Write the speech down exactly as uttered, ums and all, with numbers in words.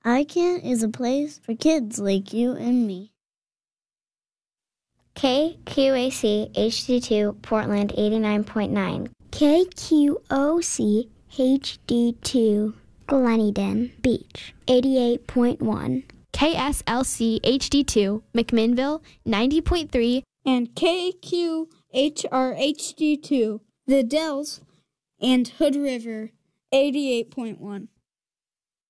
iCant is a place for kids like you and me. K Q A C H D two Portland eighty-nine point nine. K Q O C H D two Gleneden Beach eighty-eight point one. K S L C H D two McMinnville ninety point three. And K Q H R H D two The Dells and Hood River eighty-eight point one.